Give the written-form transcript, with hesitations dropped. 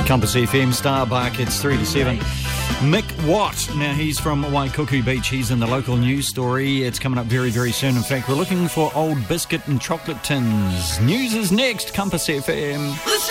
Compass FM, Starbuck, it's 3 to 7. Mick Watt, now he's from Waikuku Beach, he's in the local news story. It's coming up very, very soon. In fact, we're looking for old biscuit and chocolate tins. News is next, Compass FM.